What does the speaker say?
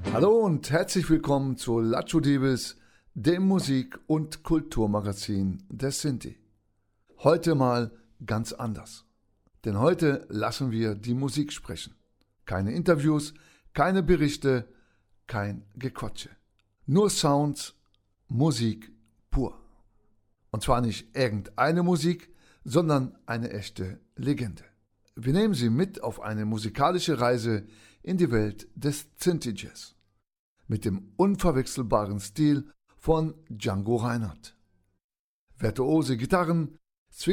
Hallo und herzlich willkommen zu Lattjo Diebes, dem Musik- und Kulturmagazin der Sinti. Heute mal ganz anders. Denn heute lassen wir die Musik sprechen. Keine Interviews, keine Berichte, kein Gequatsche. Nur Sounds, Musik pur. Und zwar nicht irgendeine Musik, sondern eine echte Legende. Wir nehmen Sie mit auf eine musikalische Reise in die Welt des Sinti Jazz. Mit dem unverwechselbaren Stil von Django Reinhardt. Virtuose Gitarren,